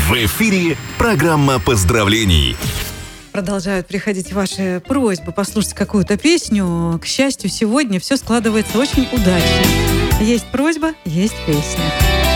В эфире программа поздравлений. Продолжают приходить ваши просьбы послушать какую-то песню. К счастью, сегодня все складывается очень удачно. Есть просьба, есть песня.